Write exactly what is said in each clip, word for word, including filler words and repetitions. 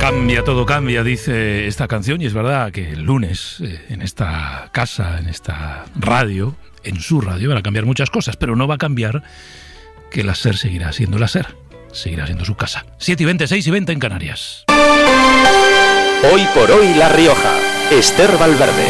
Cambia, todo cambia, dice esta canción, y es verdad que el lunes eh, en esta casa, en esta radio, en su radio, van a cambiar muchas cosas, pero no va a cambiar que la SER seguirá siendo la SER, seguirá siendo su casa. siete y veinte, seis y veinte en Canarias. Hoy por hoy La Rioja, Esther Valverde.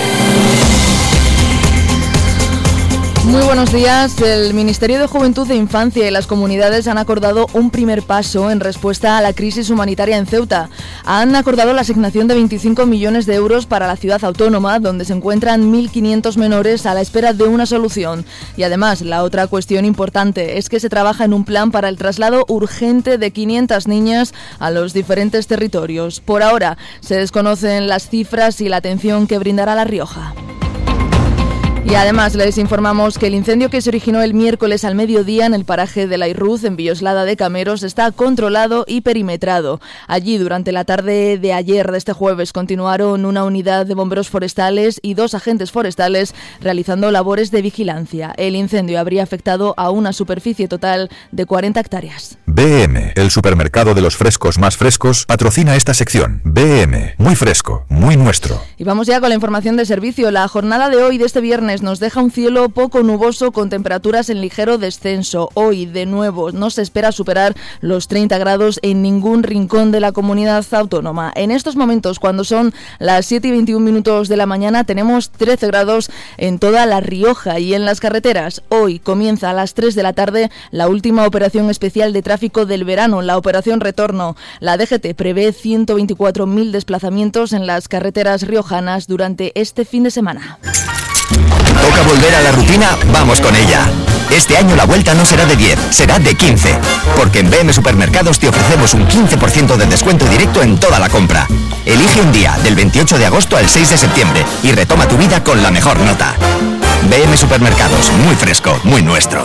Muy buenos días. El Ministerio de Juventud e Infancia y las comunidades han acordado un primer paso en respuesta a la crisis humanitaria en Ceuta. Han acordado la asignación de veinticinco millones de euros para la ciudad autónoma, donde se encuentran mil quinientos menores a la espera de una solución. Y además, la otra cuestión importante es que se trabaja en un plan para el traslado urgente de quinientas niñas a los diferentes territorios. Por ahora, se desconocen las cifras y la atención que brindará La Rioja. Y además les informamos que el incendio que se originó el miércoles al mediodía en el paraje de La Irruz, en Villoslada de Cameros, está controlado y perimetrado. Allí, durante la tarde de ayer, de este jueves, continuaron una unidad de bomberos forestales y dos agentes forestales realizando labores de vigilancia. El incendio habría afectado a una superficie total de cuarenta hectáreas. B M, el supermercado de los frescos más frescos, patrocina esta sección. B M, muy fresco, muy nuestro. Y vamos ya con la información de servicio. La jornada de hoy, de este viernes, nos deja un cielo poco nuboso con temperaturas en ligero descenso. Hoy, de nuevo, no se espera superar los treinta grados en ningún rincón de la comunidad autónoma. En estos momentos, cuando son las siete y veintiún minutos de la mañana, tenemos trece grados en toda La Rioja. Y en las carreteras, hoy comienza a las tres de la tarde la última operación especial de tráfico del verano, la operación Retorno. La D G T prevé ciento veinticuatro mil desplazamientos en las carreteras riojanas durante este fin de semana. ¿Toca volver a la rutina? Vamos con ella. Este año la vuelta no será de diez, será de quince. Porque en B M Supermercados te ofrecemos un quince por ciento de descuento directo en toda la compra. Elige un día, del veintiocho de agosto al seis de septiembre, y retoma tu vida con la mejor nota. B M Supermercados, muy fresco, muy nuestro.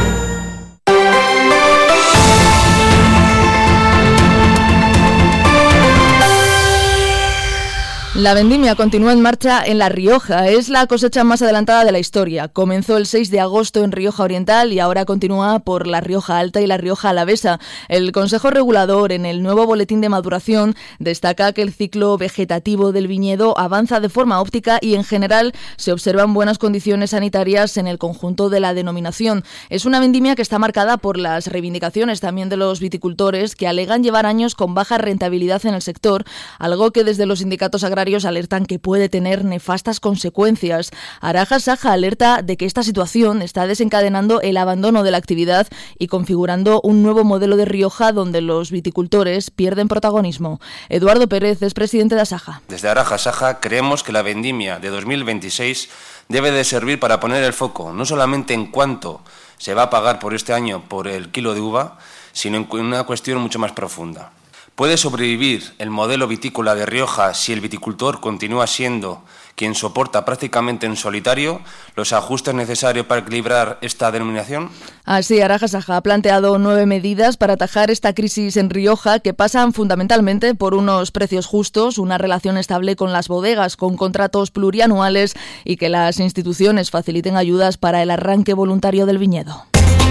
La vendimia continúa en marcha en La Rioja. Es la cosecha más adelantada de la historia. Comenzó el seis de agosto en Rioja Oriental y ahora continúa por La Rioja Alta y La Rioja Alavesa. El Consejo Regulador, en el nuevo boletín de maduración, destaca que el ciclo vegetativo del viñedo avanza de forma óptima y en general se observan buenas condiciones sanitarias en el conjunto de la denominación. Es una vendimia que está marcada por las reivindicaciones también de los viticultores, que alegan llevar años con baja rentabilidad en el sector, algo que desde los sindicatos agrarios alertan que puede tener nefastas consecuencias. Araja Saja alerta de que esta situación está desencadenando el abandono de la actividad y configurando un nuevo modelo de Rioja donde los viticultores pierden protagonismo. Eduardo Pérez es presidente de Asaja. Desde Araja Saja creemos que la vendimia de dos mil veintiséis debe de servir para poner el foco no solamente en cuánto se va a pagar por este año por el kilo de uva, sino en una cuestión mucho más profunda. ¿Puede sobrevivir el modelo vitícola de Rioja si el viticultor continúa siendo quien soporta prácticamente en solitario los ajustes necesarios para equilibrar esta denominación? Así, Araja Saja ha planteado nueve medidas para atajar esta crisis en Rioja que pasan fundamentalmente por unos precios justos, una relación estable con las bodegas, con contratos plurianuales y que las instituciones faciliten ayudas para el arranque voluntario del viñedo.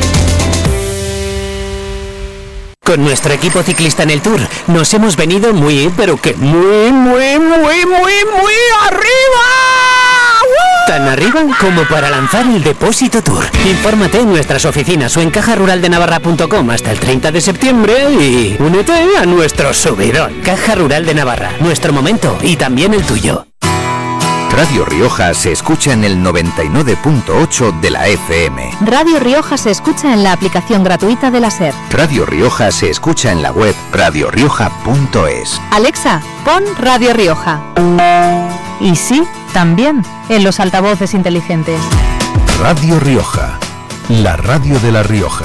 Con nuestro equipo ciclista en el Tour nos hemos venido muy, pero que muy, muy, muy, muy, muy arriba. ¡Uh! Tan arriba como para lanzar el Depósito Tour. Infórmate en nuestras oficinas o en caja rural de navarra punto com hasta el treinta de septiembre y únete a nuestro subidón. Caja Rural de Navarra, nuestro momento y también el tuyo. Radio Rioja se escucha en el noventa y nueve punto ocho de la F M. Radio Rioja se escucha en la aplicación gratuita de la SER. Radio Rioja se escucha en la web radio rioja punto es. Alexa, pon Radio Rioja. Y sí, también en los altavoces inteligentes. Radio Rioja, la radio de La Rioja.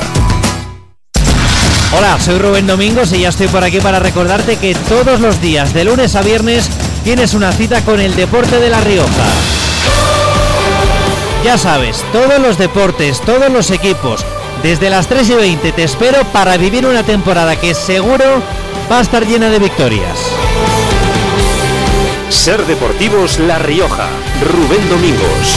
Hola, soy Rubén Domingos y ya estoy por aquí para recordarte que todos los días, de lunes a viernes, tienes una cita con el deporte de La Rioja. Ya sabes, todos los deportes, todos los equipos, desde las tres y veinte te espero para vivir una temporada que seguro va a estar llena de victorias. SER Deportivos La Rioja, Rubén Domingos.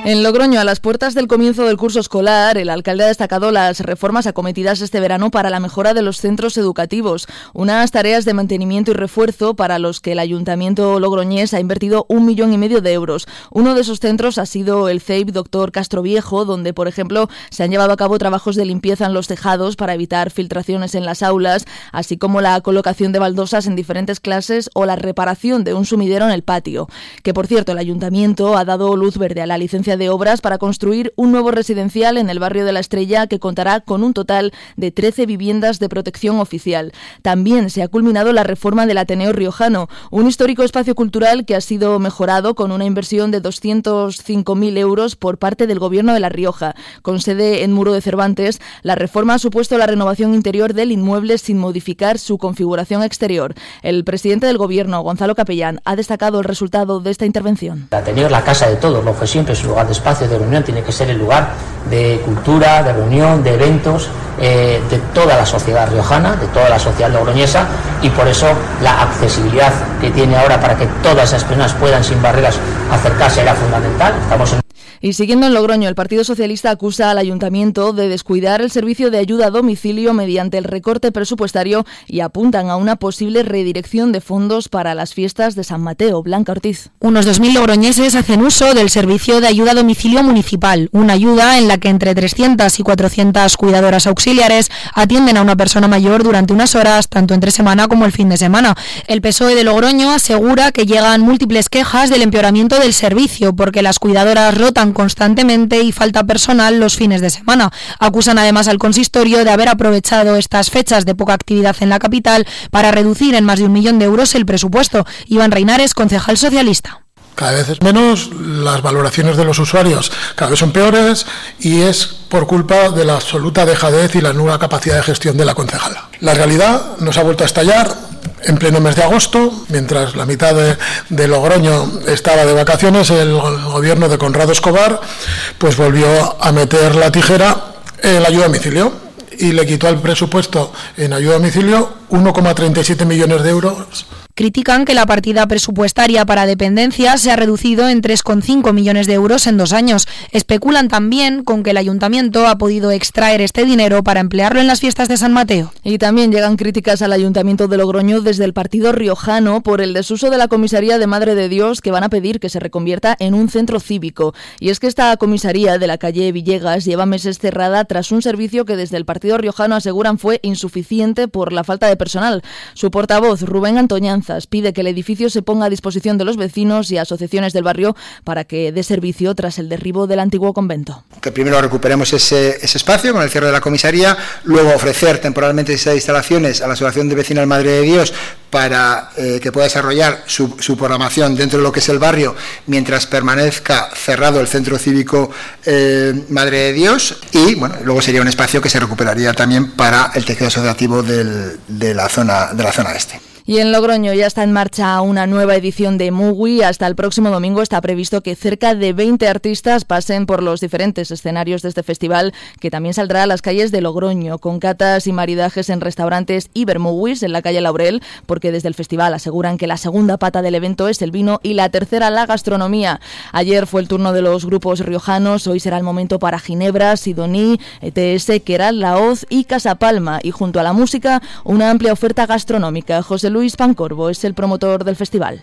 En Logroño, a las puertas del comienzo del curso escolar, el alcalde ha destacado las reformas acometidas este verano para la mejora de los centros educativos, unas tareas de mantenimiento y refuerzo para los que el ayuntamiento logroñés ha invertido un millón y medio de euros. Uno de esos centros ha sido el C E I P Doctor Castroviejo, donde, por ejemplo, se han llevado a cabo trabajos de limpieza en los tejados para evitar filtraciones en las aulas, así como la colocación de baldosas en diferentes clases o la reparación de un sumidero en el patio. Que, por cierto, el ayuntamiento ha dado luz verde a la licencia de obras para construir un nuevo residencial en el barrio de La Estrella que contará con un total de trece viviendas de protección oficial. También se ha culminado la reforma del Ateneo Riojano, un histórico espacio cultural que ha sido mejorado con una inversión de doscientos cinco mil euros por parte del Gobierno de La Rioja. Con sede en Muro de Cervantes, la reforma ha supuesto la renovación interior del inmueble sin modificar su configuración exterior. El presidente del Gobierno, Gonzalo Capellán, ha destacado el resultado de esta intervención. El Ateneo es la casa de todos, lo fue siempre, su lugar de espacio de reunión, tiene que ser el lugar de cultura, de reunión, de eventos, eh, de toda la sociedad riojana, de toda la sociedad logroñesa, y por eso la accesibilidad que tiene ahora para que todas esas personas puedan sin barreras acercarse era fundamental. Estamos en Y siguiendo en Logroño, el Partido Socialista acusa al Ayuntamiento de descuidar el servicio de ayuda a domicilio mediante el recorte presupuestario y apuntan a una posible redirección de fondos para las fiestas de San Mateo. Blanca Ortiz. Unos dos mil logroñeses hacen uso del servicio de ayuda a domicilio municipal, una ayuda en la que entre trescientas y cuatrocientas cuidadoras auxiliares atienden a una persona mayor durante unas horas, tanto entre semana como el fin de semana. El P S O E de Logroño asegura que llegan múltiples quejas del empeoramiento del servicio porque las cuidadoras rotan constantemente y falta personal los fines de semana. Acusan además al consistorio de haber aprovechado estas fechas de poca actividad en la capital para reducir en más de un millón de euros el presupuesto. Iván Reinares, concejal socialista. Cada vez es menos, las valoraciones de los usuarios cada vez son peores y es por culpa de la absoluta dejadez y la nula capacidad de gestión de la concejala. La realidad nos ha vuelto a estallar en pleno mes de agosto, mientras la mitad de, de Logroño estaba de vacaciones. El gobierno de Conrado Escobar pues volvió a meter la tijera en la ayuda a domicilio y le quitó al presupuesto en ayuda a domicilio uno coma treinta y siete millones de euros. Critican que la partida presupuestaria para dependencia se ha reducido en tres coma cinco millones de euros en dos años. Especulan también con que el ayuntamiento ha podido extraer este dinero para emplearlo en las fiestas de San Mateo. Y también llegan críticas al ayuntamiento de Logroño desde el partido riojano por el desuso de la comisaría de Madre de Dios, que van a pedir que se reconvierta en un centro cívico. Y es que esta comisaría de la calle Villegas lleva meses cerrada tras un servicio que desde el partido riojano aseguran fue insuficiente por la falta de personal. Su portavoz, Rubén Antoñanza, pide que el edificio se ponga a disposición de los vecinos y asociaciones del barrio para que dé servicio tras el derribo del antiguo convento. Que primero recuperemos ese, ese espacio con el cierre de la comisaría, luego ofrecer temporalmente esas instalaciones a la Asociación de Vecinal Madre de Dios para eh, que pueda desarrollar su, su programación dentro de lo que es el barrio mientras permanezca cerrado el centro cívico eh, Madre de Dios, y bueno, luego sería un espacio que se recuperaría también para el tejido asociativo del, de la zona de la zona este. Y en Logroño ya está en marcha una nueva edición de Mugui. Hasta el próximo domingo está previsto que cerca de veinte artistas pasen por los diferentes escenarios de este festival, que también saldrá a las calles de Logroño, con catas y maridajes en restaurantes Ibermuguis en la calle Laurel, porque desde el festival aseguran que la segunda pata del evento es el vino y la tercera la gastronomía. Ayer fue el turno de los grupos riojanos, hoy será el momento para Ginebra, Sidoní, E T S, Queral, La Hoz y Casa Palma, y junto a la música una amplia oferta gastronómica. José Luis Pancorbo es el promotor del festival.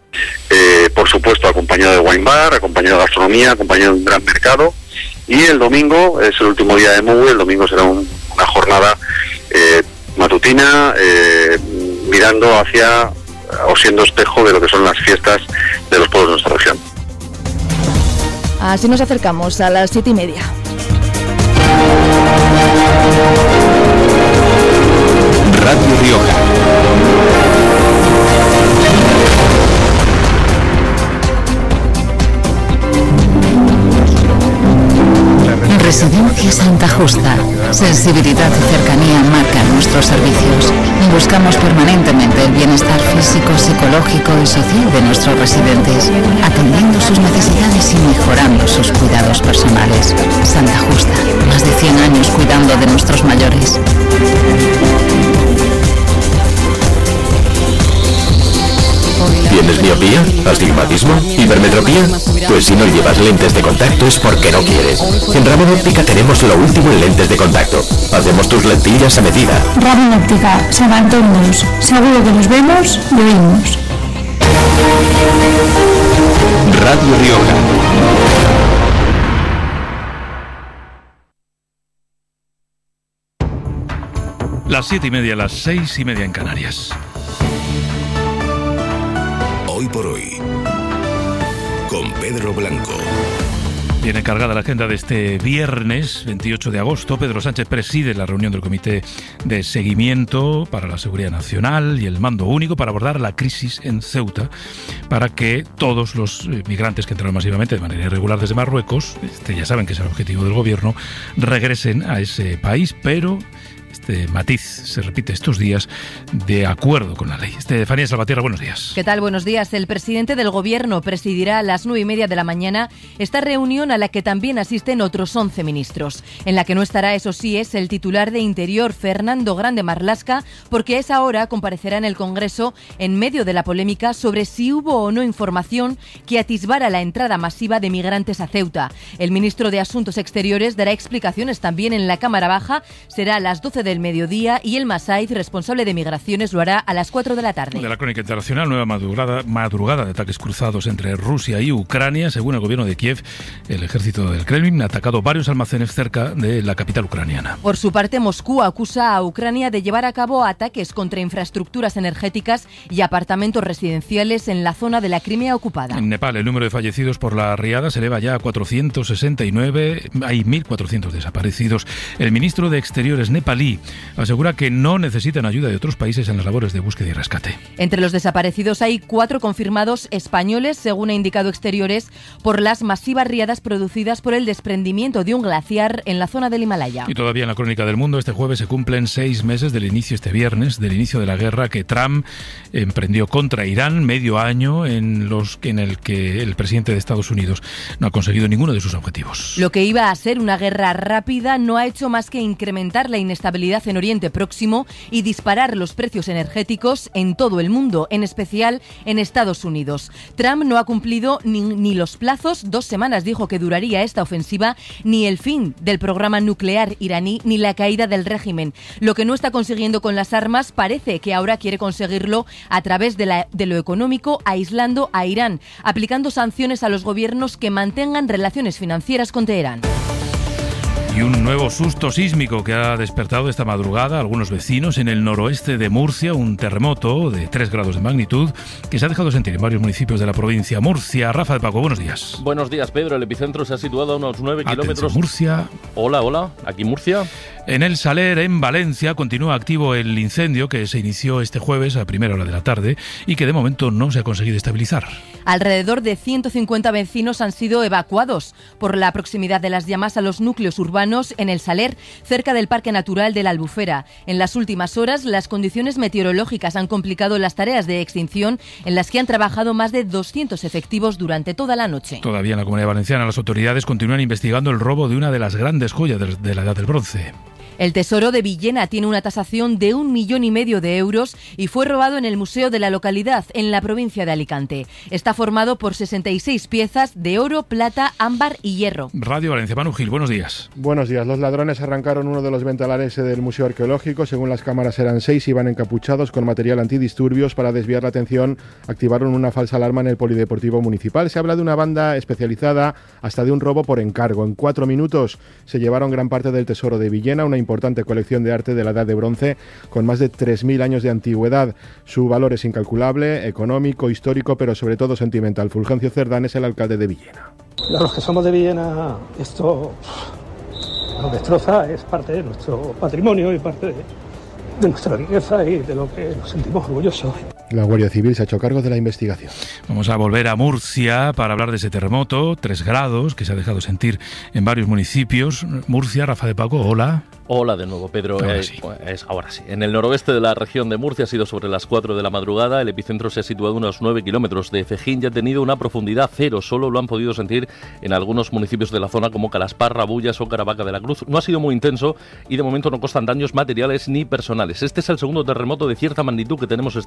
Eh, por supuesto, acompañado de wine bar, acompañado de gastronomía, acompañado de un gran mercado. Y el domingo es el último día de Mugui. El domingo será un, una jornada eh, matutina, eh, mirando hacia o siendo espejo de lo que son las fiestas de los pueblos de nuestra región. Así nos acercamos a las siete y media. Radio Rioja. Residencia Santa Justa. Sensibilidad y cercanía marcan nuestros servicios. Buscamos permanentemente el bienestar físico, psicológico y social de nuestros residentes, atendiendo sus necesidades y mejorando sus cuidados personales. Santa Justa, más de cien años cuidando de nuestros mayores. ¿Tienes miopía? ¿Astigmatismo? ¿Hipermetropía? Pues si no llevas lentes de contacto es porque no quieres. En Ramón Óptica tenemos lo último en lentes de contacto. Hacemos tus lentillas a medida. Ramón Óptica, San Antonio. Seguro que nos vemos y oímos. Radio Rioja. Las siete y media, las seis y media en Canarias. Hoy por hoy, con Pedro Blanco. Viene cargada la agenda de este viernes veintiocho de agosto. Pedro Sánchez preside la reunión del Comité de Seguimiento para la Seguridad Nacional y el Mando Único para abordar la crisis en Ceuta, para que todos los migrantes que entraron masivamente de manera irregular desde Marruecos, este ya saben que es el objetivo del gobierno, regresen a ese país, pero este matiz se repite estos días de acuerdo con la ley. Estefanía Salvatierra, buenos días. ¿Qué tal? Buenos días. El presidente del Gobierno presidirá a las nueve y media de la mañana esta reunión a la que también asisten otros once ministros. En la que no estará, eso sí, es el titular de Interior, Fernando Grande Marlaska, porque a esa hora comparecerá en el Congreso en medio de la polémica sobre si hubo o no información que atisbara la entrada masiva de migrantes a Ceuta. El ministro de Asuntos Exteriores dará explicaciones también en la Cámara Baja. Será a las doce del mediodía y el Masaiz, responsable de migraciones, lo hará a las cuatro de la tarde. De la crónica internacional, nueva madrugada, madrugada de ataques cruzados entre Rusia y Ucrania. Según el gobierno de Kiev, el ejército del Kremlin ha atacado varios almacenes cerca de la capital ucraniana. Por su parte, Moscú acusa a Ucrania de llevar a cabo ataques contra infraestructuras energéticas y apartamentos residenciales en la zona de la Crimea ocupada. En Nepal, el número de fallecidos por la riada se eleva ya a cuatrocientos sesenta y nueve. Hay mil cuatrocientos desaparecidos. El ministro de Exteriores nepalí asegura que no necesitan ayuda de otros países en las labores de búsqueda y rescate. Entre los desaparecidos hay cuatro confirmados españoles, según ha indicado Exteriores, por las masivas riadas producidas por el desprendimiento de un glaciar en la zona del Himalaya. Y todavía en la crónica del mundo, este jueves se cumplen seis meses del inicio, este viernes, del inicio de la guerra que Trump emprendió contra Irán, medio año en, los, en el que el presidente de Estados Unidos no ha conseguido ninguno de sus objetivos. Lo que iba a ser una guerra rápida no ha hecho más que incrementar la inestabilidad en Oriente Próximo y disparar los precios energéticos en todo el mundo, en especial en Estados Unidos. Trump no ha cumplido ni, ni los plazos, dos semanas dijo que duraría esta ofensiva, ni el fin del programa nuclear iraní, ni la caída del régimen. Lo que no está consiguiendo con las armas parece que ahora quiere conseguirlo a través de, la, de lo económico, aislando a Irán, aplicando sanciones a los gobiernos que mantengan relaciones financieras con Teherán. Y un nuevo susto sísmico que ha despertado esta madrugada a algunos vecinos en el noroeste de Murcia, un terremoto de tres grados de magnitud que se ha dejado sentir en varios municipios de la provincia. Murcia, Rafa de Paco, buenos días. Buenos días, Pedro. El epicentro se ha situado a unos nueve kilómetros. Murcia. Hola, hola. Aquí Murcia. En el Saler, en Valencia, continúa activo el incendio que se inició este jueves a primera hora de la tarde y que de momento no se ha conseguido estabilizar. Alrededor de ciento cincuenta vecinos han sido evacuados por la proximidad de las llamas a los núcleos urbanos en el Saler, cerca del Parque Natural de la Albufera. En las últimas horas, las condiciones meteorológicas han complicado las tareas de extinción, en las que han trabajado más de doscientos efectivos durante toda la noche. Todavía en la Comunidad Valenciana, las autoridades continúan investigando el robo de una de las grandes joyas de la Edad del Bronce. El Tesoro de Villena tiene una tasación de un millón y medio de euros y fue robado en el museo de la localidad, en la provincia de Alicante. Está formado por sesenta y seis piezas de oro, plata, ámbar y hierro. Radio Valencia, Manu Gil, buenos días. Buenos días. Los ladrones arrancaron uno de los ventanales del Museo Arqueológico. Según las cámaras eran seis, iban encapuchados con material antidisturbios. Para desviar la atención, activaron una falsa alarma en el Polideportivo Municipal. Se habla de una banda especializada, hasta de un robo por encargo. En cuatro minutos se llevaron gran parte del Tesoro de Villena, una importante colección de arte de la Edad de Bronce con más de tres mil años de antigüedad. Su valor es incalculable, económico, histórico, pero sobre todo sentimental. Fulgencio Cerdán es el alcalde de Villena. A los que somos de Villena esto nos destroza, es parte de nuestro patrimonio y parte de, de nuestra riqueza y de lo que nos sentimos orgullosos. La Guardia Civil se ha hecho cargo de la investigación. Vamos a volver a Murcia para hablar de ese terremoto, tres grados, que se ha dejado sentir en varios municipios. Murcia, Rafa de Paco, hola. Hola de nuevo, Pedro. Ahora eh, sí. Es, ahora sí. En el noroeste de la región de Murcia ha sido sobre las cuatro de la madrugada. El epicentro se ha situado a unos nueve kilómetros de Fejín y ha tenido una profundidad cero. Solo lo han podido sentir en algunos municipios de la zona como Calasparra, Bullas o Caravaca de la Cruz. No ha sido muy intenso y de momento no constan daños materiales ni personales. Este es el segundo terremoto de cierta magnitud que tenemos este mes en la región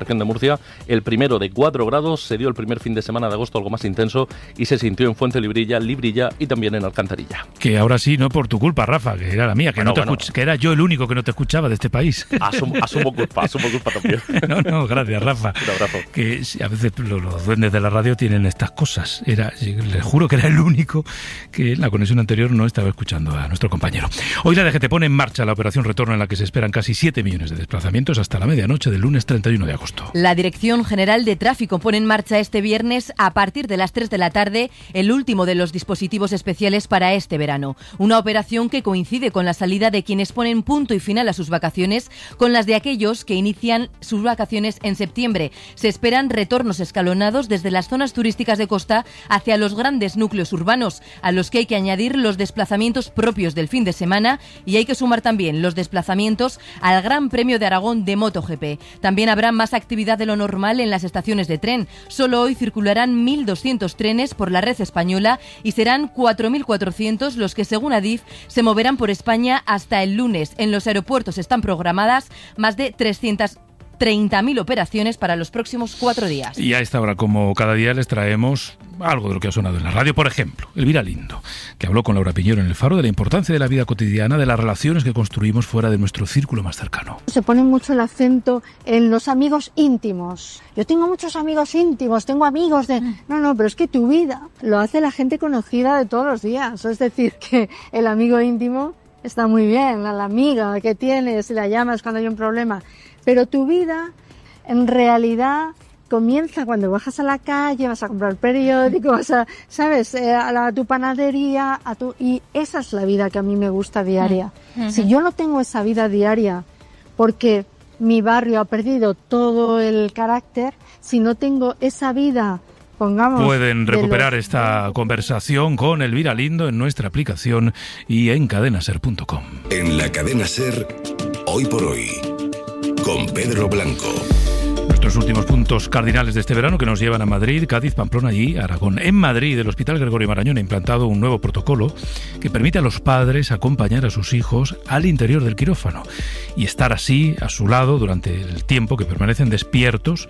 región de Murcia. El primero de cuatro grados, se dio el primer fin de semana de agosto algo más intenso y se sintió en Fuente Librilla, Librilla y también en Alcantarilla. Que ahora sí, no por tu culpa, Rafa, que era la mía, que, bueno, no te bueno. escuch- que era yo el único que no te escuchaba de este país. Asumo, asumo culpa, asumo culpa también. No, no, gracias, Rafa. Un abrazo. Que a veces los, los duendes de la radio tienen estas cosas. Era, les juro que era el único que en la conexión anterior no estaba escuchando a nuestro compañero. Hoy la D G T pone en marcha la operación retorno en la que se esperan casi siete millones de desplazamientos hasta la medianoche del lunes treinta y uno de agosto. La Dirección General de Tráfico pone en marcha este viernes a partir de las tres de la tarde el último de los dispositivos especiales para este verano. Una operación que coincide con la salida de quienes ponen punto y final a sus vacaciones con las de aquellos que inician sus vacaciones en septiembre. Se esperan retornos escalonados desde las zonas turísticas de costa hacia los grandes núcleos urbanos, a los que hay que añadir los desplazamientos propios del fin de semana y hay que sumar también los desplazamientos al Gran Premio de Aragón de MotoGP. También habrá más actividad de lo normal en las estaciones de tren. Solo hoy circularán mil doscientos trenes por la red española y serán cuatro mil cuatrocientos los que, según Adif, se moverán por España hasta el lunes. En los aeropuertos están programadas más de trescientas treinta mil operaciones para los próximos cuatro días. Y a esta hora, como cada día, les traemos algo de lo que ha sonado en la radio. Por ejemplo, Elvira Lindo, que habló con Laura Piñero en El Faro de la importancia de la vida cotidiana, de las relaciones que construimos fuera de nuestro círculo más cercano. Se pone mucho el acento en los amigos íntimos. Yo tengo muchos amigos íntimos, tengo amigos de... No, no, pero es que tu vida lo hace la gente conocida de todos los días. Es decir, que el amigo íntimo está muy bien, la, la amiga que tienes, la llamas cuando hay un problema. Pero tu vida, en realidad, comienza cuando bajas a la calle, vas a comprar el periódico, vas a, ¿sabes?, eh, a, la, a tu panadería, a tu, y esa es la vida que a mí me gusta diaria. Uh-huh. Si yo no tengo esa vida diaria, porque mi barrio ha perdido todo el carácter, si no tengo esa vida... Pongamos Pueden recuperar los... esta conversación con Elvira Lindo en nuestra aplicación y en cadena ser punto com. En la cadena SER, hoy por hoy, con Pedro Blanco. Nuestros últimos puntos cardinales de este verano que nos llevan a Madrid, Cádiz, Pamplona y Aragón. En Madrid, el Hospital Gregorio Marañón ha implantado un nuevo protocolo que permite a los padres acompañar a sus hijos al interior del quirófano y estar así a su lado durante el tiempo que permanecen despiertos.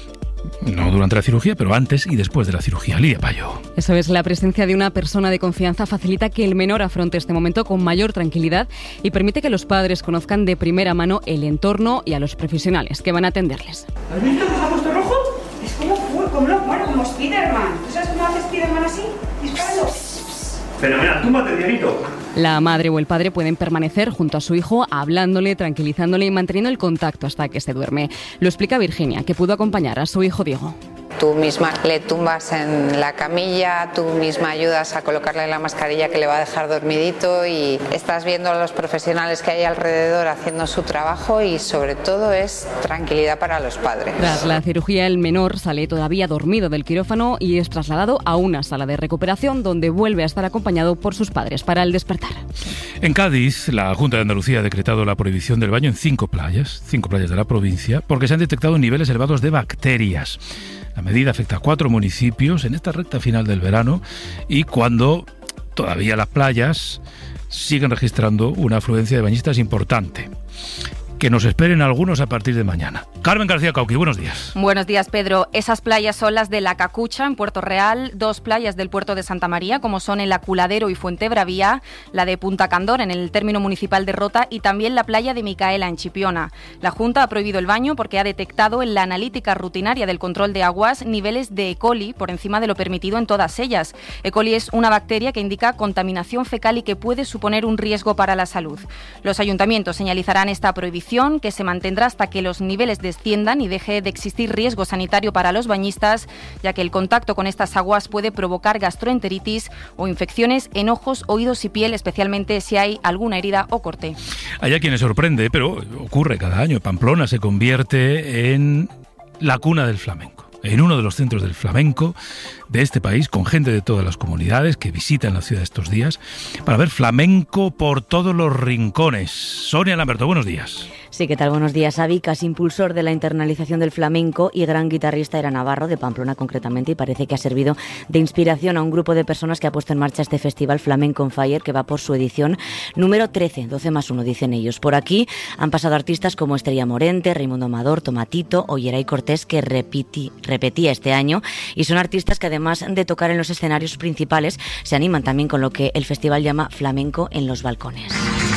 No durante la cirugía, pero antes y después de la cirugía. Lidia Payo. Eso es, la presencia de una persona de confianza facilita que el menor afronte este momento con mayor tranquilidad y permite que los padres conozcan de primera mano el entorno y a los profesionales que van a atenderles. ¿Has visto que se ha puesto rojo? Es como, como, bueno, como Spiderman. ¿Tú sabes cómo hace Spiderman así? Disparando. Fenomenal, túmbate, Dianito. La madre o el padre pueden permanecer junto a su hijo hablándole, tranquilizándole y manteniendo el contacto hasta que se duerme. Lo explica Virginia, que pudo acompañar a su hijo Diego. Tú misma le tumbas en la camilla, tú misma ayudas a colocarle la mascarilla que le va a dejar dormidito y estás viendo a los profesionales que hay alrededor haciendo su trabajo y sobre todo es tranquilidad para los padres. Tras la cirugía, el menor sale todavía dormido del quirófano y es trasladado a una sala de recuperación donde vuelve a estar acompañado por sus padres para el despertar. En Cádiz, la Junta de Andalucía ha decretado la prohibición del baño en cinco playas, cinco playas de la provincia, porque se han detectado niveles elevados de bacterias. La medida afecta a cuatro municipios en esta recta final del verano y cuando todavía las playas siguen registrando una afluencia de bañistas importante. Que nos esperen algunos a partir de mañana. Carmen García Cauqui, buenos días. Buenos días, Pedro. Esas playas son las de La Cacucha, en Puerto Real, dos playas del puerto de Santa María, como son el Aculadero y Fuentebravía, la de Punta Candor, en el término municipal de Rota, y también la playa de Micaela, en Chipiona. La Junta ha prohibido el baño porque ha detectado en la analítica rutinaria del control de aguas niveles de E. coli por encima de lo permitido en todas ellas. E. coli es una bacteria que indica contaminación fecal y que puede suponer un riesgo para la salud. Los ayuntamientos señalizarán esta prohibición, que se mantendrá hasta que los niveles desciendan y deje de existir riesgo sanitario para los bañistas, ya que el contacto con estas aguas puede provocar gastroenteritis o infecciones en ojos, oídos y piel, especialmente si hay alguna herida o corte. Hay a quienes sorprende, pero ocurre cada año. Pamplona se convierte en la cuna del flamenco, en uno de los centros del flamenco de este país, con gente de todas las comunidades que visitan la ciudad estos días, para ver flamenco por todos los rincones. Sonia Lamberto, buenos días. Sí, ¿qué tal? Buenos días. Avicas, impulsor de la internalización del flamenco y gran guitarrista, era navarro, de Pamplona concretamente, y parece que ha servido de inspiración a un grupo de personas que ha puesto en marcha este festival Flamenco on Fire, que va por su edición número trece, doce más uno, dicen ellos. Por aquí han pasado artistas como Estrella Morente, Raimundo Amador, Tomatito o Yeray Cortés, que repiti, repetía este año, y son artistas que además de tocar en los escenarios principales, se animan también con lo que el festival llama flamenco en los balcones.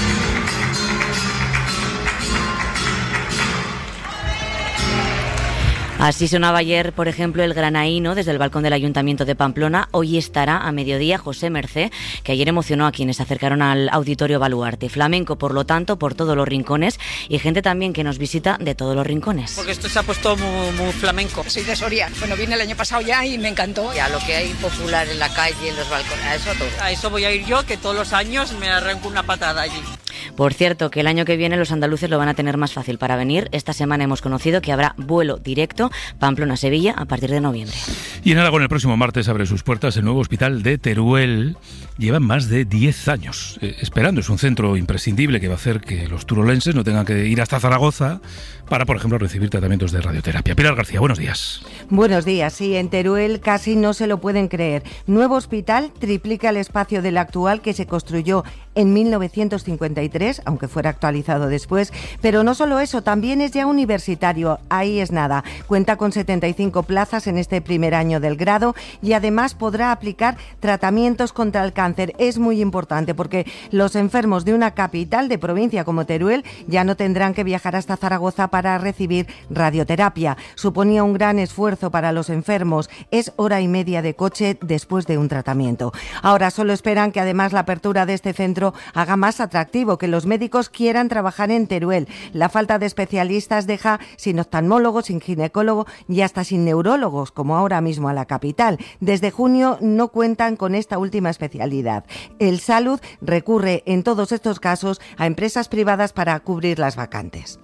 Así sonaba ayer, por ejemplo, el granaíno desde el balcón del Ayuntamiento de Pamplona. Hoy estará a mediodía José Mercé, que ayer emocionó a quienes se acercaron al Auditorio Baluarte. Flamenco, por lo tanto, por todos los rincones, y gente también que nos visita de todos los rincones. Porque esto se ha puesto muy, muy flamenco. Soy de Soria. Bueno, vine el año pasado ya y me encantó. A lo que hay popular en la calle, en los balcones, a eso todo. A eso voy a ir yo, que todos los años me arranco una patada allí. Por cierto, que el año que viene los andaluces lo van a tener más fácil para venir. Esta semana hemos conocido que habrá vuelo directo Pamplona-Sevilla a partir de noviembre. Y en Aragón el próximo martes abre sus puertas el nuevo hospital de Teruel. Llevan más de diez años eh, esperando. Es un centro imprescindible que va a hacer que los turolenses no tengan que ir hasta Zaragoza para, por ejemplo, recibir tratamientos de radioterapia. Pilar García, buenos días. Buenos días. Sí, en Teruel casi no se lo pueden creer. Nuevo hospital triplica el espacio del actual, que se construyó en mil novecientos cincuenta y tres, aunque fuera actualizado después. Pero no solo eso, también es ya universitario. Ahí es nada. Cuenta con setenta y cinco plazas en este primer año del grado y además podrá aplicar tratamientos contra el cáncer. Es muy importante porque los enfermos de una capital de provincia como Teruel ya no tendrán que viajar hasta Zaragoza para recibir radioterapia. Suponía un gran esfuerzo para los enfermos. Es hora y media de coche después de un tratamiento. Ahora solo esperan que además la apertura de este centro haga más atractivo, que los médicos quieran trabajar en Teruel. La falta de especialistas deja sin oftalmólogos, sin ginecólogo y hasta sin neurólogos, como ahora mismo a la capital. Desde junio no cuentan con esta última especialidad. El Salud recurre en todos estos casos a empresas privadas para cubrir las vacantes.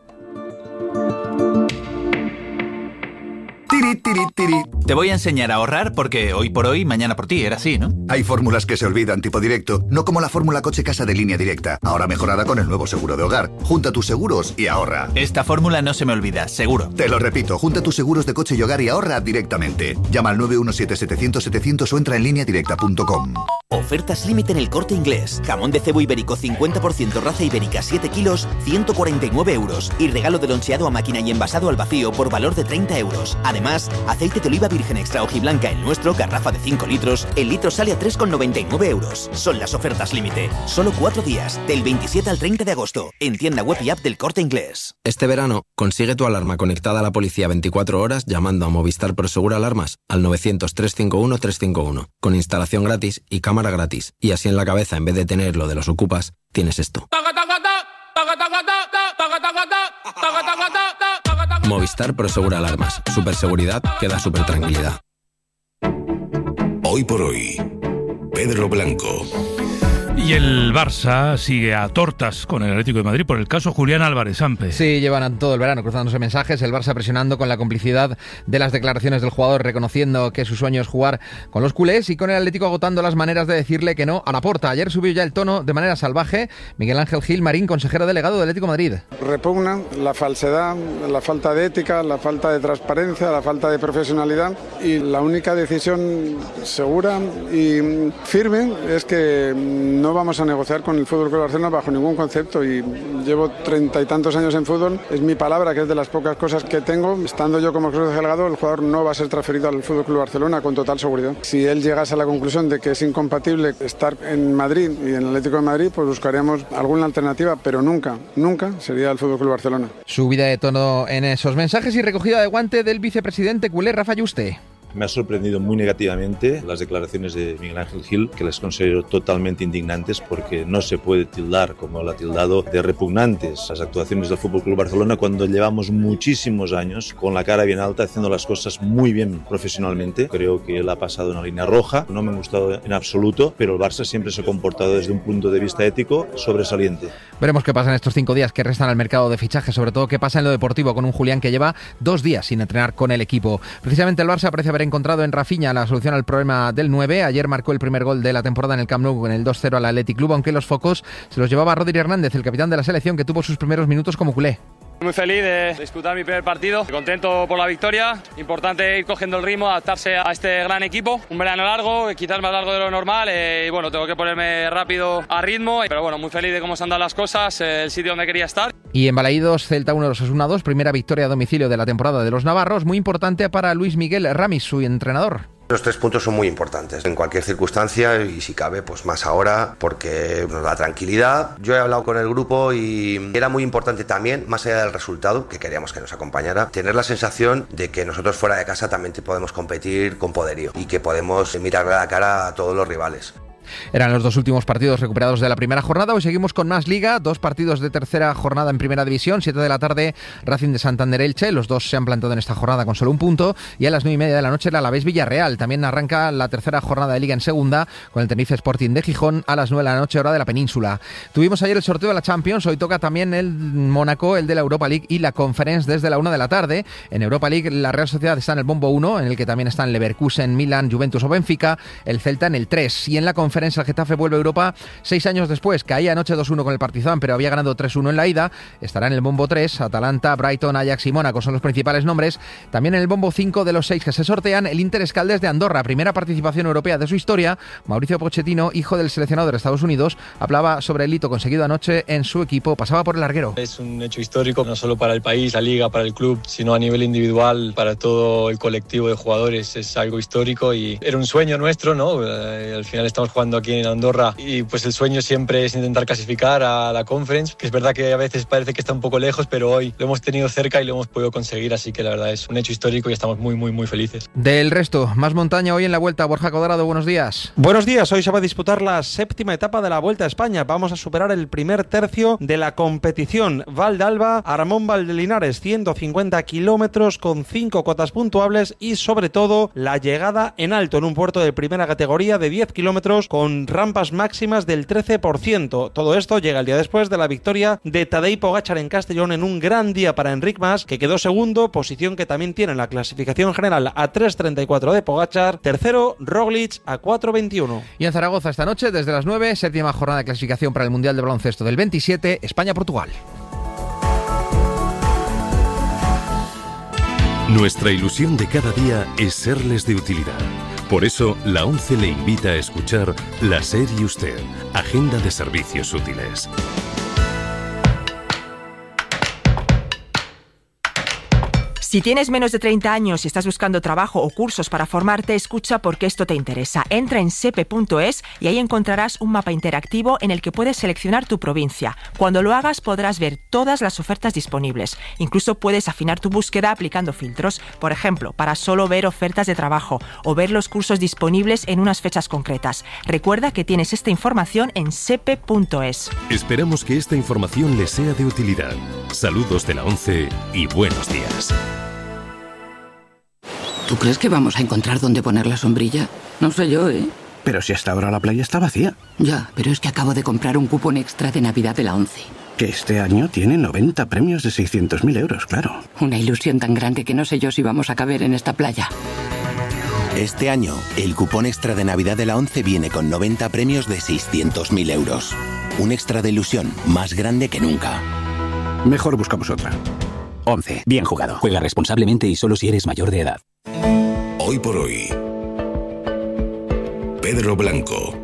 Tiri, tiri, tiri. Te voy a enseñar a ahorrar porque hoy por hoy, mañana por ti, era así, ¿no? Hay fórmulas que se olvidan, tipo directo, no como la fórmula coche casa de Línea Directa, ahora mejorada con el nuevo seguro de hogar. Junta tus seguros y ahorra. Esta fórmula no se me olvida, seguro. Te lo repito, junta tus seguros de coche y hogar y ahorra directamente. Llama al nueve uno siete, setecientos, setecientos o entra en línea directa punto com. Ofertas límite en El Corte Inglés. Jamón de cebo ibérico cincuenta por ciento raza ibérica siete kilos, ciento cuarenta y nueve euros. Y regalo de loncheado a máquina y envasado al vacío por valor de treinta euros. Además, aceite de oliva virgen extra hojiblanca el nuestro, garrafa de cinco litros. El litro sale a tres con noventa y nueve euros. Son las ofertas límite. Solo cuatro días, del veintisiete al treinta de agosto. En tienda web y app del Corte Inglés. Este verano, consigue tu alarma conectada a la policía veinticuatro horas llamando a Movistar Prosegur Alarmas al novecientos, trescientos cincuenta y uno, trescientos cincuenta y uno. Con instalación gratis y cámara gratis. Y así en la cabeza, en vez de tener lo de los ocupas, tienes esto. Movistar Prosegur Alarmas. Superseguridad que da super tranquilidad. Hoy por hoy, Pedro Blanco. Y el Barça sigue a tortas con el Atlético de Madrid por el caso Julián Álvarez. Sampe. Sí, llevan todo el verano cruzándose mensajes, el Barça presionando con la complicidad de las declaraciones del jugador, reconociendo que su sueño es jugar con los culés, y con el Atlético agotando las maneras de decirle que no a Laporta. Ayer subió ya el tono de manera salvaje Miguel Ángel Gil Marín, consejero delegado del Atlético de Madrid. Repugnan la falsedad, la falta de ética, la falta de transparencia, la falta de profesionalidad, y la única decisión segura y firme es que no vamos a negociar con el F C Barcelona bajo ningún concepto, y llevo treinta y tantos años en fútbol, es mi palabra, que es de las pocas cosas que tengo. Estando yo como consejero delegado, el jugador no va a ser transferido al F C Barcelona con total seguridad. Si él llegase a la conclusión de que es incompatible estar en Madrid y en el Atlético de Madrid, pues buscaríamos alguna alternativa, pero nunca, nunca sería el F C Barcelona. Subida de tono en esos mensajes y recogida de guante del vicepresidente culé Rafa Yuste. Me ha sorprendido muy negativamente las declaraciones de Miguel Ángel Gil, que las considero totalmente indignantes, porque no se puede tildar, como lo ha tildado, de repugnantes las actuaciones del F C Barcelona cuando llevamos muchísimos años con la cara bien alta, haciendo las cosas muy bien profesionalmente. Creo que él ha pasado una línea roja, no me ha gustado en absoluto, pero el Barça siempre se ha comportado desde un punto de vista ético sobresaliente. Veremos qué pasa en estos cinco días que restan al mercado de fichajes, sobre todo qué pasa en lo deportivo con un Julián que lleva dos días sin entrenar con el equipo. Precisamente el Barça parece haber encontrado en Rafinha la solución al problema del nueve. Ayer marcó el primer gol de la temporada en el Camp Nou con el dos cero al Athletic Club, aunque los focos se los llevaba Rodri Hernández, el capitán de la selección, que tuvo sus primeros minutos como culé. Muy feliz de disputar mi primer partido, contento por la victoria, importante ir cogiendo el ritmo, adaptarse a este gran equipo, un verano largo, quizás más largo de lo normal, eh, y bueno, tengo que ponerme rápido a ritmo, pero bueno, muy feliz de cómo se han dado las cosas, eh, el sitio donde quería estar. Y en Balaídos, Celta uno, Osasuna dos, primera victoria a domicilio de la temporada de los navarros, muy importante para Luis Miguel Ramis, su entrenador. Los tres puntos son muy importantes en cualquier circunstancia y si cabe pues más ahora porque nos da tranquilidad. Yo he hablado con el grupo y era muy importante también, más allá del resultado, que queríamos que nos acompañara, tener la sensación de que nosotros fuera de casa también podemos competir con poderío y que podemos mirarle a la cara a todos los rivales. Eran los dos últimos partidos recuperados de la primera jornada. Hoy seguimos con más Liga, dos partidos de tercera jornada en Primera División, siete de la tarde, Racing de Santander Elche, los dos se han plantado en esta jornada con solo un punto, y a las nueve y media de la noche el Alavés Villarreal. También arranca la tercera jornada de Liga en Segunda con el Tenerife Sporting de Gijón a las nueve de la noche, hora de la península. Tuvimos ayer el sorteo de la Champions, hoy toca también el Mónaco, el de la Europa League y la Conference desde la una de la tarde. En Europa League la Real Sociedad está en el bombo uno, en el que también están Leverkusen, Milan, Juventus o Benfica, el Celta en el tres, y en la Conference el Getafe vuelve a Europa seis años después. Caía anoche dos uno con el Partizan, pero había ganado tres uno en la ida. Estará en el bombo tres. Atalanta, Brighton, Ajax y Mónaco son los principales nombres. También en el bombo cinco de los seis que se sortean, el Inter Escaldes de Andorra, primera participación europea de su historia. Mauricio Pochettino, hijo del seleccionador de Estados Unidos, hablaba sobre el hito conseguido anoche en su equipo. Pasaba por el larguero. Es un hecho histórico, no solo para el país, la liga, para el club, sino a nivel individual, para todo el colectivo de jugadores. Es algo histórico y era un sueño nuestro, ¿no? Eh, al final estamos jugando aquí en Andorra y pues el sueño siempre es intentar clasificar a la Conference, que es verdad que a veces parece que está un poco lejos, pero hoy lo hemos tenido cerca y lo hemos podido conseguir, así que la verdad es un hecho histórico y estamos muy muy muy felices. Del resto, más montaña hoy en la Vuelta. Borja Codarado, buenos días. Buenos días, hoy se va a disputar la séptima etapa de la Vuelta a España. Vamos a superar el primer tercio de la competición. Val de Alba, Aramón Valdelinares, ciento cincuenta kilómetros con cinco cotas puntuables y sobre todo la llegada en alto en un puerto de primera categoría de diez kilómetros con rampas máximas del trece por ciento. Todo esto llega el día después de la victoria de Tadej Pogačar en Castellón en un gran día para Enric Mas, que quedó segundo, posición que también tiene en la clasificación general a tres treinta y cuatro de Pogačar. Tercero, Roglic a cuatro veintiuno. Y en Zaragoza esta noche, desde las nueve, séptima jornada de clasificación para el Mundial de Baloncesto del veintisiete, España-Portugal. Nuestra ilusión de cada día es serles de utilidad. Por eso, la ONCE le invita a escuchar La SER y Usted, Agenda de Servicios Útiles. Si tienes menos de treinta años y estás buscando trabajo o cursos para formarte, escucha porque esto te interesa. Entra en sepe punto es y ahí encontrarás un mapa interactivo en el que puedes seleccionar tu provincia. Cuando lo hagas podrás ver todas las ofertas disponibles. Incluso puedes afinar tu búsqueda aplicando filtros, por ejemplo, para solo ver ofertas de trabajo o ver los cursos disponibles en unas fechas concretas. Recuerda que tienes esta información en sepe punto es. Esperamos que esta información les sea de utilidad. Saludos de la ONCE y buenos días. ¿Tú crees que vamos a encontrar dónde poner la sombrilla? No sé yo, ¿eh? Pero si hasta ahora la playa está vacía. Ya, pero es que acabo de comprar un cupón extra de Navidad de la ONCE. Que este año tiene noventa premios de seiscientos mil euros, claro. Una ilusión tan grande que no sé yo si vamos a caber en esta playa. Este año, el cupón extra de Navidad de la ONCE viene con noventa premios de seiscientos mil euros. Un extra de ilusión más grande que nunca. Mejor buscamos otra. ONCE. Bien jugado. Juega responsablemente y solo si eres mayor de edad. Hoy por hoy, Pedro Blanco.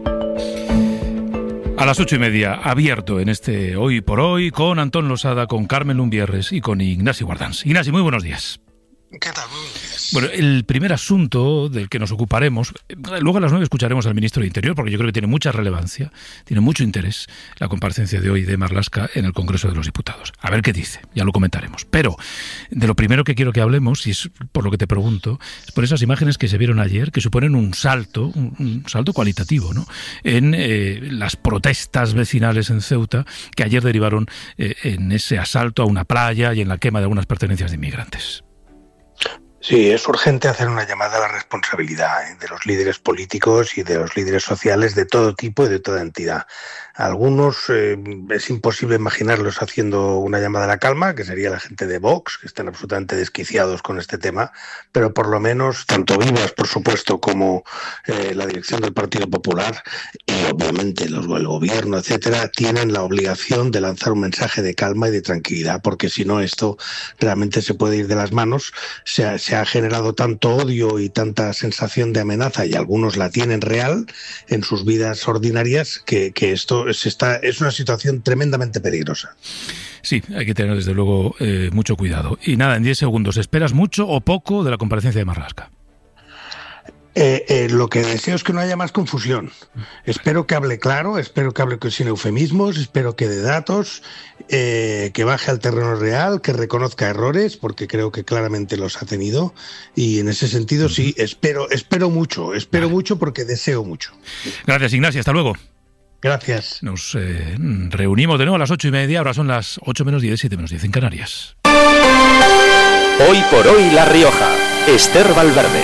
A las ocho y media, abierto en este Hoy por Hoy, con Antón Losada, con Carmen Lumbierres y con Ignasi Guardans. Ignasi, muy buenos días. ¿Qué tal? Muy buenos días. Bueno, el primer asunto del que nos ocuparemos, luego a las nueve escucharemos al ministro de Interior, porque yo creo que tiene mucha relevancia, tiene mucho interés la comparecencia de hoy de Marlaska en el Congreso de los Diputados. A ver qué dice, ya lo comentaremos. Pero de lo primero que quiero que hablemos, y es por lo que te pregunto, es por esas imágenes que se vieron ayer, que suponen un salto, un, un salto cualitativo, ¿no?, en eh, las protestas vecinales en Ceuta, que ayer derivaron eh, en ese asalto a una playa y en la quema de algunas pertenencias de inmigrantes. Sí, es urgente hacer una llamada a la responsabilidad ¿eh? de los líderes políticos y de los líderes sociales de todo tipo y de toda entidad. Algunos eh, es imposible imaginarlos haciendo una llamada a la calma, que sería la gente de Vox, que están absolutamente desquiciados con este tema, pero por lo menos tanto Vivas, por supuesto, como eh, la dirección del Partido Popular y obviamente los, el gobierno, etcétera, tienen la obligación de lanzar un mensaje de calma y de tranquilidad, porque si no esto realmente se puede ir de las manos. Se ha, se ha generado tanto odio y tanta sensación de amenaza, y algunos la tienen real en sus vidas ordinarias, que, que esto se está, es una situación tremendamente peligrosa. Sí, hay que tener desde luego eh, mucho cuidado. Y nada, en diez segundos, ¿esperas mucho o poco de la comparecencia de Marlaska? Eh, eh, lo que deseo es que no haya más confusión. Espero que hable claro, espero que hable sin eufemismos, espero que dé datos, eh, que baje al terreno real, que reconozca errores, porque creo que claramente los ha tenido. Y en ese sentido sí, espero, espero mucho, espero vale. mucho porque deseo mucho. Gracias, Ignacio, hasta luego. Gracias. Nos eh, reunimos de nuevo a las ocho y media, ahora son las ocho menos diez, siete menos diez en Canarias. Hoy por hoy La Rioja, Esther Valverde.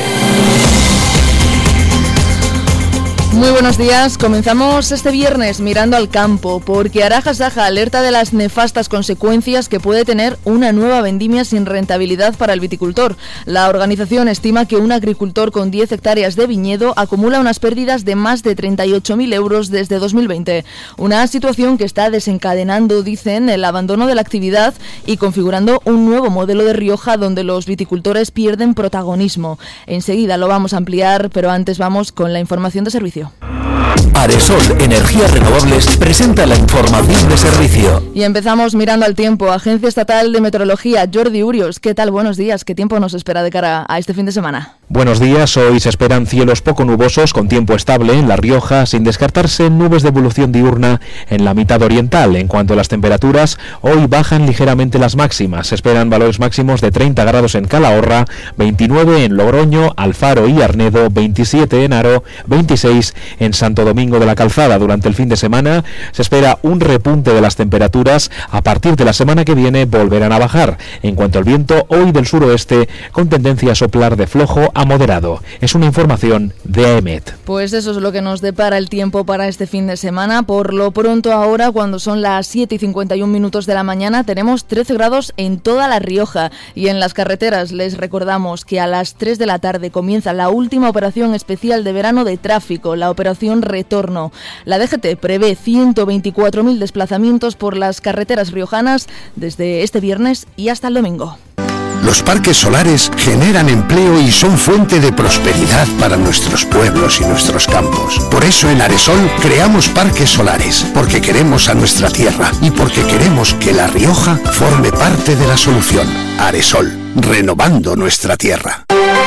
Muy buenos días. Comenzamos este viernes mirando al campo, porque Araja Saja alerta de las nefastas consecuencias que puede tener una nueva vendimia sin rentabilidad para el viticultor. La organización estima que un agricultor con diez hectáreas de viñedo acumula unas pérdidas de más de treinta y ocho mil euros desde dos mil veinte. Una situación que está desencadenando, dicen, el abandono de la actividad y configurando un nuevo modelo de Rioja donde los viticultores pierden protagonismo. Enseguida lo vamos a ampliar, pero antes vamos con la información de servicio. Aresol Energías Renovables presenta la información de servicio. Y empezamos mirando al tiempo. Agencia Estatal de Meteorología, Jordi Urios. ¿Qué tal? Buenos días. ¿Qué tiempo nos espera de cara a este fin de semana? Buenos días. Hoy se esperan cielos poco nubosos con tiempo estable en La Rioja, sin descartarse nubes de evolución diurna en la mitad oriental. En cuanto a las temperaturas, hoy bajan ligeramente las máximas. Se esperan valores máximos de treinta grados en Calahorra, veintinueve en Logroño, Alfaro y Arnedo, veintisiete en Haro, veintiséis en Santo Domingo de la Calzada. Durante el fin de semana se espera un repunte de las temperaturas. A partir de la semana que viene volverán a bajar. En cuanto al viento, hoy del suroeste con tendencia a soplar de flojo a moderado. Es una información de A E M E T. Pues eso es lo que nos depara el tiempo para este fin de semana. Por lo pronto ahora, cuando son las siete y cincuenta y un minutos de la mañana, tenemos trece grados en toda La Rioja. Y en las carreteras les recordamos que a las tres de la tarde comienza la última operación especial de verano de tráfico, la operación Retorno. La D G T prevé ciento veinticuatro mil desplazamientos por las carreteras riojanas desde este viernes y hasta el domingo. Los parques solares generan empleo y son fuente de prosperidad para nuestros pueblos y nuestros campos. Por eso en Aresol creamos parques solares, porque queremos a nuestra tierra y porque queremos que La Rioja forme parte de la solución. Aresol, renovando nuestra tierra.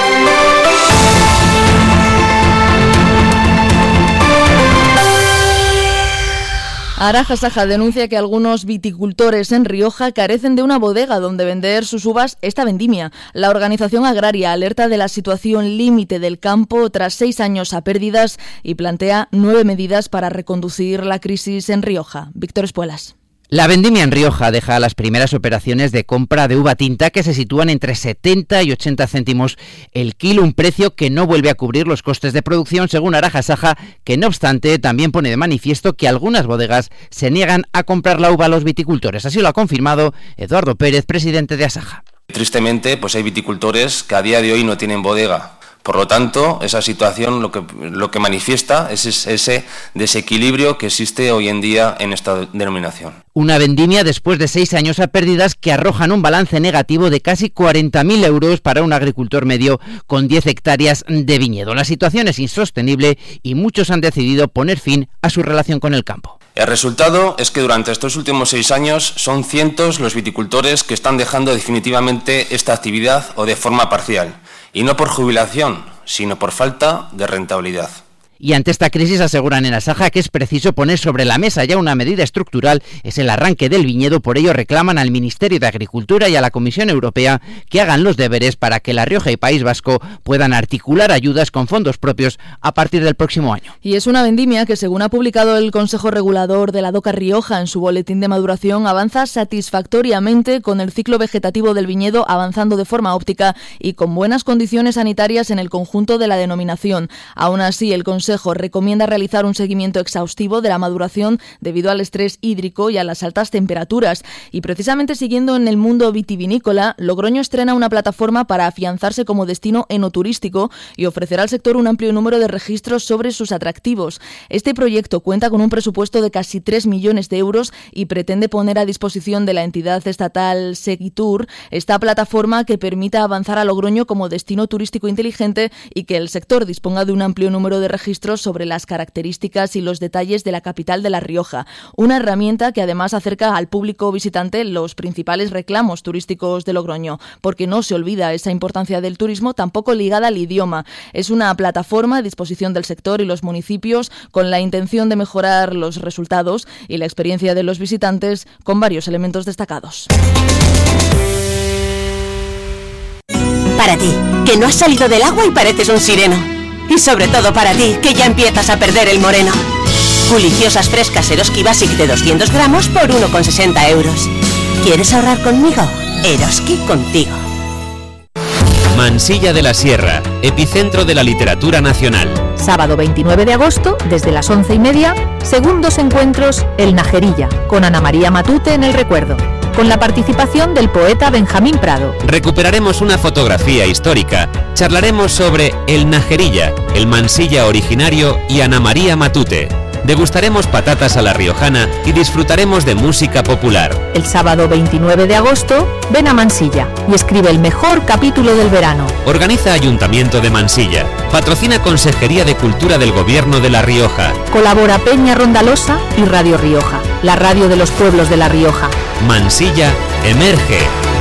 Araja Saja denuncia que algunos viticultores en Rioja carecen de una bodega donde vender sus uvas esta vendimia. La organización agraria alerta de la situación límite del campo tras seis años a pérdidas y plantea nueve medidas para reconducir la crisis en Rioja. Víctor Espuelas. La vendimia en Rioja deja las primeras operaciones de compra de uva tinta que se sitúan entre setenta y ochenta céntimos el kilo, un precio que no vuelve a cubrir los costes de producción, según Araja Saja, que no obstante también pone de manifiesto que algunas bodegas se niegan a comprar la uva a los viticultores. Así lo ha confirmado Eduardo Pérez, presidente de Asaja. Tristemente, pues hay viticultores que a día de hoy no tienen bodega. Por lo tanto, esa situación lo que, lo que manifiesta es ese desequilibrio que existe hoy en día en esta denominación. Una vendimia después de seis años a pérdidas que arrojan un balance negativo de casi cuarenta mil euros para un agricultor medio con diez hectáreas de viñedo. La situación es insostenible y muchos han decidido poner fin a su relación con el campo. El resultado es que durante estos últimos seis años son cientos los viticultores que están dejando definitivamente esta actividad o de forma parcial. Y no por jubilación, sino por falta de rentabilidad. Y ante esta crisis aseguran en Asaja que es preciso poner sobre la mesa ya una medida estructural, es el arranque del viñedo. Por ello reclaman al Ministerio de Agricultura y a la Comisión Europea que hagan los deberes para que La Rioja y País Vasco puedan articular ayudas con fondos propios a partir del próximo año. Y es una vendimia que, según ha publicado el Consejo Regulador de la DOCA Rioja en su boletín de maduración, avanza satisfactoriamente con el ciclo vegetativo del viñedo avanzando de forma óptica y con buenas condiciones sanitarias en el conjunto de la denominación. Aún así, el Consejo Consejo recomienda realizar un seguimiento exhaustivo de la maduración debido al estrés hídrico y a las altas temperaturas. Y precisamente siguiendo en el mundo vitivinícola, Logroño estrena una plataforma para afianzarse como destino enoturístico y ofrecerá al sector un amplio número de registros sobre sus atractivos. Este proyecto cuenta con un presupuesto de casi tres millones de euros y pretende poner a disposición de la entidad estatal Segitur esta plataforma que permita avanzar a Logroño como destino turístico inteligente y que el sector disponga de un amplio número de registros sobre las características y los detalles de la capital de La Rioja. Una herramienta que además acerca al público visitante los principales reclamos turísticos de Logroño, porque no se olvida esa importancia del turismo, tampoco ligada al idioma. Es una plataforma a disposición del sector y los municipios con la intención de mejorar los resultados y la experiencia de los visitantes con varios elementos destacados. Para ti, que no has salido del agua y pareces un sireno. Y sobre todo para ti, que ya empiezas a perder el moreno. Deliciosas frescas Eroski Basic de doscientos gramos por uno con sesenta euros. ¿Quieres ahorrar conmigo? Eroski contigo. Mansilla de la Sierra, epicentro de la literatura nacional. Sábado veintinueve de agosto, desde las once y media, segundos encuentros El Najerilla, con Ana María Matute en el recuerdo, con la participación del poeta Benjamín Prado. Recuperaremos una fotografía histórica, charlaremos sobre El Najerilla, el Mansilla originario y Ana María Matute. Degustaremos patatas a la riojana y disfrutaremos de música popular. El sábado veintinueve de agosto, ven a Mansilla y escribe el mejor capítulo del verano. Organiza Ayuntamiento de Mansilla. Patrocina Consejería de Cultura del Gobierno de La Rioja. Colabora Peña Rondalosa y Radio Rioja, la radio de los pueblos de La Rioja. Mansilla emerge.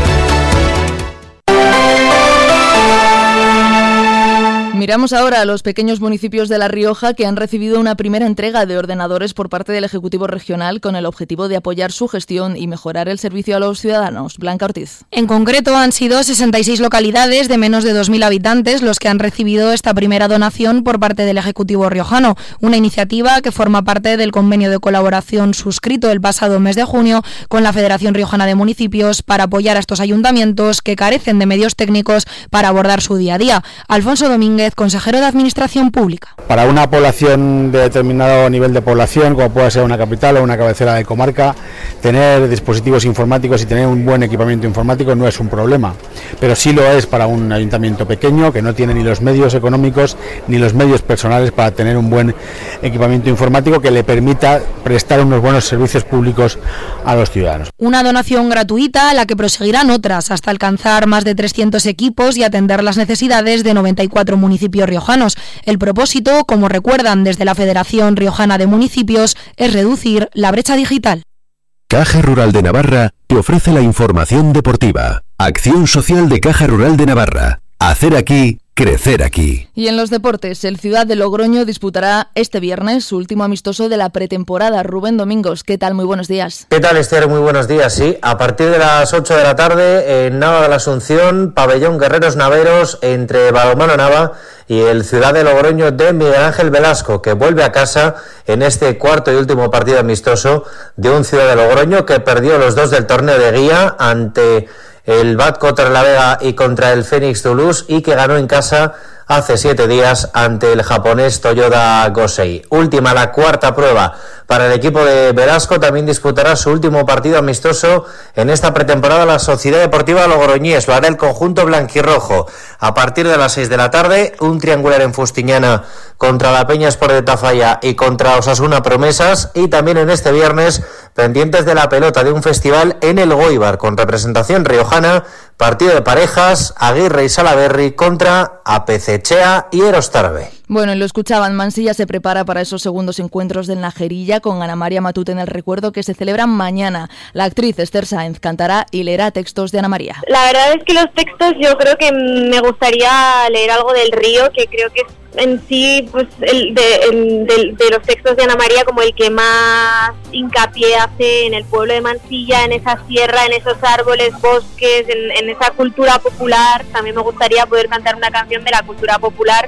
Miramos ahora a los pequeños municipios de La Rioja que han recibido una primera entrega de ordenadores por parte del Ejecutivo Regional con el objetivo de apoyar su gestión y mejorar el servicio a los ciudadanos. Blanca Ortiz. En concreto han sido sesenta y seis localidades de menos de dos mil habitantes los que han recibido esta primera donación por parte del Ejecutivo riojano, una iniciativa que forma parte del convenio de colaboración suscrito el pasado mes de junio con la Federación Riojana de Municipios para apoyar a estos ayuntamientos que carecen de medios técnicos para abordar su día a día. Alfonso Domínguez, consejero de Administración Pública. Para una población de determinado nivel de población, como pueda ser una capital o una cabecera de comarca, tener dispositivos informáticos y tener un buen equipamiento informático no es un problema, pero sí lo es para un ayuntamiento pequeño que no tiene ni los medios económicos ni los medios personales para tener un buen equipamiento informático que le permita prestar unos buenos servicios públicos a los ciudadanos. Una donación gratuita a la que proseguirán otras hasta alcanzar más de trescientos equipos y atender las necesidades de noventa y cuatro municipios riojanos. El propósito, como recuerdan desde la Federación Riojana de Municipios, es reducir la brecha digital. Caja Rural de Navarra te ofrece la información deportiva. Acción social de Caja Rural de Navarra. Hacer aquí, crecer aquí. Y en los deportes, el Ciudad de Logroño disputará este viernes su último amistoso de la pretemporada. Rubén Domingos, ¿qué tal? Muy buenos días. ¿Qué tal, Esther? Muy buenos días, sí. A partir de las ocho de la tarde, en Nava de la Asunción, pabellón Guerreros Naveros, entre Balonmano Nava y el Ciudad de Logroño de Miguel Ángel Velasco, que vuelve a casa en este cuarto y último partido amistoso de un Ciudad de Logroño que perdió los dos del torneo de guía ante el Bad contra la Vega y contra el Phoenix Toulouse y que ganó en casa hace siete días ante el japonés Toyoda Gosei. Última, la cuarta prueba para el equipo de Velasco. También disputará su último partido amistoso en esta pretemporada la Sociedad Deportiva Logroñés. Lo hará el conjunto blanquirrojo. A partir de las seis de la tarde, un triangular en Fustiñana contra la Peña Sport de Tafalla y contra Osasuna Promesas. Y también en este viernes, pendientes de la pelota de un festival en el Goibar con representación riojana. Partido de parejas, Aguirre y Salaberry contra Apecechea y Erostarbe. Bueno, y lo escuchaban, Mansilla se prepara para esos segundos encuentros del Najerilla con Ana María Matute en el recuerdo que se celebran mañana. La actriz Esther Sáenz cantará y leerá textos de Ana María. La verdad es que los textos yo creo que me gustaría leer algo del río, que creo que es en sí pues el de, el, de, de los textos de Ana María como el que más hincapié hace en el pueblo de Mansilla, en esa sierra, en esos árboles, bosques, en, en esa cultura popular. También me gustaría poder cantar una canción de la cultura popular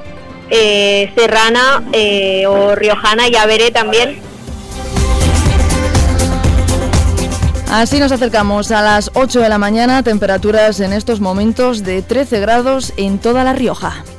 eh, serrana eh, o riojana, ya veré también. Así nos acercamos a las ocho de la mañana, temperaturas en estos momentos de trece grados en toda La Rioja.